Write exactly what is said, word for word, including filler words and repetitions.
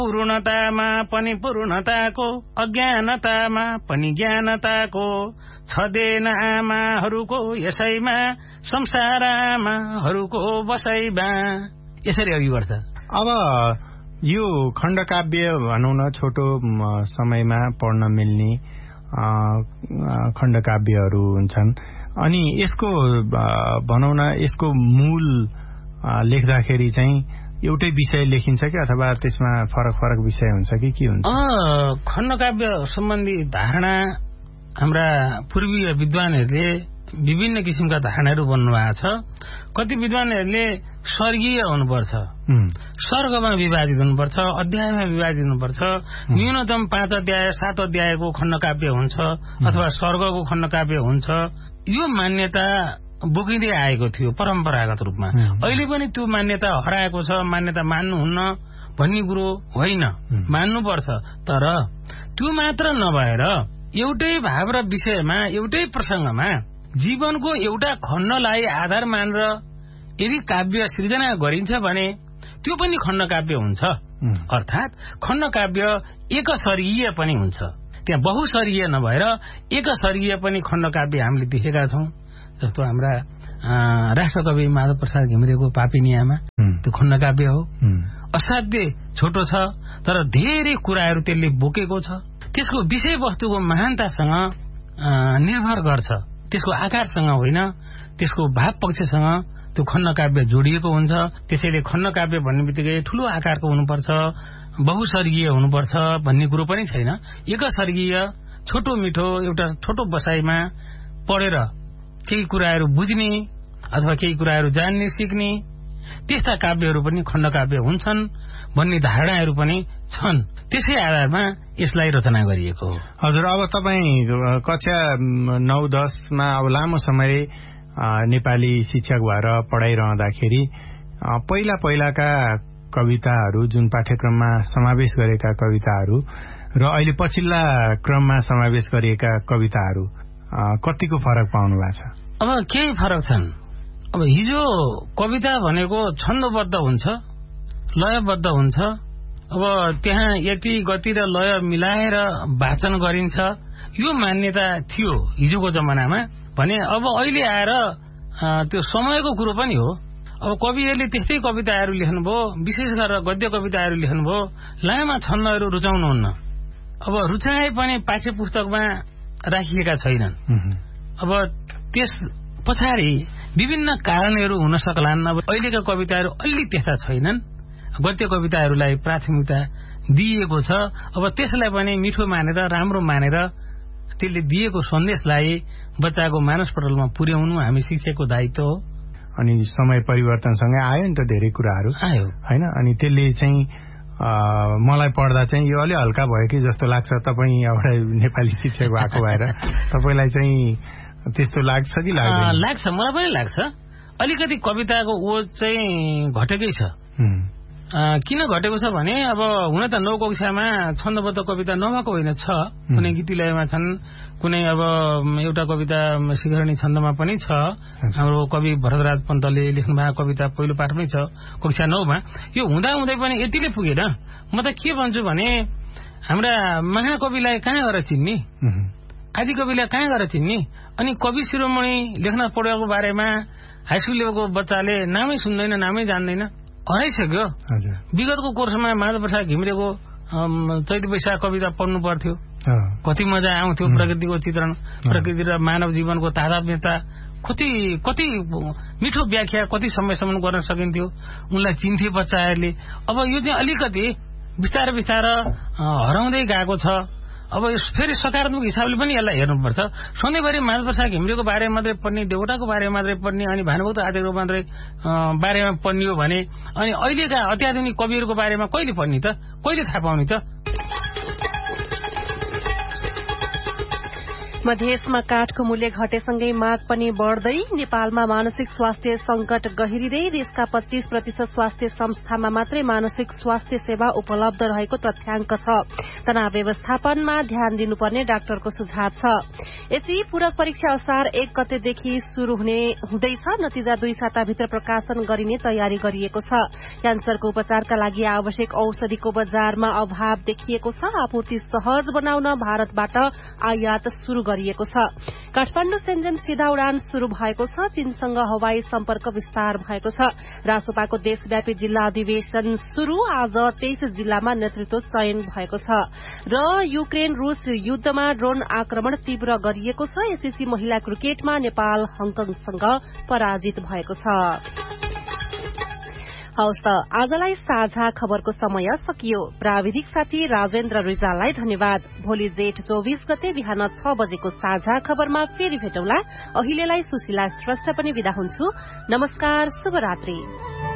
पूर्णतामा पनि पूर्णताको, अज्ञानतामा पनि ज्ञानताको, छदेन आमाहरूको यसैमा, संसार आमाहरूको बसैमा। यसरी अघि बढ्छ। अब यो खण्डकाव्य भनौँ न, छोटो समयमा पढ्न मिल्ने खण्डकाव्यहरू हुन्छन्। अनि यसको भनौँ न, यसको मूल लेख्दाखेरि चाहिँ एउटै विषय लेखिन्छ कि अथवा त्यसमा फरक फरक विषय हुन्छ कि के हुन्छ? खण्डकाव्य सम्बन्धी धारणा हाम्रा पूर्वीय विद्वानहरूले विभिन्न किसिमका धारणाहरू बन्नु भएको छ। कति विद्वानहरूले स्वर्गीय हुनुपर्छ, स्वर्गमा विभाजित हुनुपर्छ, अध्यायमा विभाजित हुनुपर्छ, न्यूनतम पाँच अध्याय सात अध्यायको खण्डकाव्य हुन्छ अथवा स्वर्गको खण्डकाव्य हुन्छ। यो मान्यता बोकिँदै आएको थियो परम्परागत रूपमा। अहिले पनि त्यो मान्यता हराएको छ। मान्यता मान्नुहुन्न भन्ने कुरो होइन, मान्नुपर्छ। तर त्यो मात्र नभएर एउटै भाव र विषयमा, एउटै प्रसंगमा जीवनको एउटा खण्डलाई आधार मानेर यदि काव्य सृजना गरिन्छ भने त्यो पनि खण्डकाव्य हुन्छ। अर्थात् खण्डकाव्य एकसर्गीय पनि हुन्छ। त्यहाँ बहुसर्गीय नभएर एकसर्गीय पनि खण्डकाव्य हामीले देखेका छौं। जस्तो हाम्रा राष्ट्रकवि माधव प्रसाद घिमिरेको पापिनियामा त्यो खण्डकाव्य हो। असाध्यै छोटो छ तर धेरै कुराहरू त्यसले बोकेको छ। त्यसको विषयवस्तुको महानतासँग निर्भर गर्छ, त्यसको आकारसँग होइन, त्यसको भाव पक्षसँग त्यो खण्डकाव्य जोडिएको हुन्छ। त्यसैले खण्डकाव्य भन्ने बित्तिकै ठूलो आकारको हुनुपर्छ, बहुसर्गीय हुनुपर्छ भन्ने कुरो पनि छैन। एकसर्गीय छोटो मिठो एउटा छोटो बसाइमा पढेर केही कुराहरू बुझ्ने अथवा केही कुराहरू जान्ने सिक्ने त्यस्ता काव्यहरू पनि खण्डकाव्य हुन्छन् भन्ने धारणाहरू पनि छन्। त्यसै आधारमा यसलाई रचना गरिएको हो। हजुर, अब तपाईँ कक्षा नौ दसमा अब लामो समय नेपाली शिक्षक भएर पढाइरहँदाखेरि पहिला पहिलाका कविताहरू जुन पाठ्यक्रममा समावेश गरेका कविताहरू र अहिले पछिल्ला क्रममा समावेश गरिएका कविताहरू कतिको फरक पाउनु भएको छ? अब केही फरक छन्। अब हिजो कविता भनेको छन्दबद्ध हुन्छ, लयबद्ध हुन्छ। अब त्यहाँ यति गति र लय मिलाएर वाचन गरिन्छ, यो मान्यता थियो हिजोको जमानामा भने। अब अहिले आएर त्यो समयको कुरो पनि हो। अब कविहरूले त्यस्तै कविताहरू लेख्नुभयो, विशेष गरेर गद्य कविताहरू लेख्नुभयो, लामा छन्दहरू रुचाउनुहुन्न। अब रुचाए पनि पाठ्य पुस्तकमा राखिएका छैनन्। अब त्यस पछाडि विभिन्न कारणहरू हुन सक्लान्। अब अहिलेका कविताहरू अलि त्यस्ता छैनन्, गद्य कविताहरूलाई प्राथमिकता दिइएको छ। अब त्यसलाई पनि मिठो मानेर राम्रो मानेर त्यसले दिएको सन्देशलाई बच्चाको मानसपटलमा पुर्याउनु हामी शिक्षकको दायित्व हो। अनि समय परिवर्तनसँगै आयो नि त धेरै कुराहरू आयो हैन। अनि त्यसले चाहिँ मलाई पढ्दा चाहिँ यो अलि हल्का भयो कि जस्तो लाग्छ। तपाईँ एउटा नेपाली शिक्षक भएको भएर तपाईलाई चाहिँ त्यस्तो लाग्छ कि लाग्दैन? लाग्छ, मलाई पनि लाग्छ। अलिकति कविताको ओज चाहिँ घटेकै छ। किन घटेको छ भने अब हुन त नौ कक्षामा छन्दबद्ध कविता नभएको होइन, छ। कुनै गीतिलयमा छन्, कुनै अब एउटा कविता शिखरणी छन्दमा पनि छ। हाम्रो कवि भरतराज पन्तले लेख्नु भएको कविता पहिलो पाठ पनि छ कक्षा नौमा। यो हुँदा हुँदै पनि यतिले पुगेन। म त के भन्छु भने हाम्रा महाकविलाई कहाँ गएर चिन्ने, आदि कविलाई कहाँ गएर चिन्ने? अनि कवि शिरोमणि लेख्न पढेको बारेमा हाइस्कुल लेभलको बच्चाले नामै सुन्दैन, नामै जान्दैन, हराइसक्यो। विगतको कोर्समा माधव प्रसाद घिमिरेको चैत वैशाख कविता पढ्नु पर्थ्यो, कति मजा आउँथ्यो। प्रकृतिको चित्रण, प्रकृति र मानव जीवनको तादात्म्यता, कति कति मिठो व्याख्या कति समयसम्म गर्न सकिन्थ्यो। उनलाई चिन्थे बच्चाहरूले। अब यो चाहिँ अलिकति बिस्तारै बिस्तारै हराउँदै गएको छ। अब फेरि सकारात्मक हिसाबले पनि यसलाई हेर्नुपर्छ। सधैँभरि माधव प्रसाद घिमिरेको बारेमा मात्रै पढ्ने, देवकोटाको बारेमा मात्रै पढ्ने, अनि भानुभक्त आचार्यको मात्रै बारेमा पढ्ने हो भने अनि अहिलेका अत्याधुनिक कविहरूको बारेमा कहिले पढ्ने त, कहिले थाहा पाउने त? मधेसमा काठको मूल्य घटेसँगै माग पनि बढ्दै, नेपालमा मानसिक स्वास्थ्य संकट गहिरिँदै देशका पच्चीस प्रतिशत स्वास्थ्य संस्थामा मात्रै मानसिक स्वास्थ्य सेवा उपलब्ध रहेको तथ्याङ्क छ। तनाव व्यवस्थापनमा ध्यान दिनुपर्ने डाक्टरको सुझाव छ। यसै पूरक परीक्षा असार एक गतेदेखि शुरू हुने हुँदैछ। नतिजा दुई साताभित्र प्रकाशन गरिने तयारी गरिएको छ। क्यान्सरको उपचारका लागि आवश्यक औषधिको बजारमा अभाव देखिएको छ। आपूर्ति सहज बनाउन भारतबाट आयात शुरू गरिएको छ। काठमाडौँ सेन्जन सीधा उडान शुरू भएको छ। चीनसँग हवाई सम्पर्क विस्तार भएको छ। रासोपाको देशव्यापी जिल्ला अधिवेशन शुरू। आज तेइस जिल्लामा नेतृत्व चयन भएको छ। र युक्रेन रूस युद्धमा ड्रोन आक्रमण तीव्र गरिएको छ। एससीसी महिला क्रिकेटमा नेपाल हङकङसँग पराजित भएको छ। हवस् त आजलाई साझा खबरको समय सकियो। प्राविधिक साथी राजेन्द्र रिजाललाई धन्यवाद। भोलि जेठ चौबिस गते बिहान छ बजेको साझा खबरमा फेरि भेटौँला। अहिलेलाई सुशीला श्रेष्ठ पनि विदा हुन्छु। नमस्कार, शुभरात्री।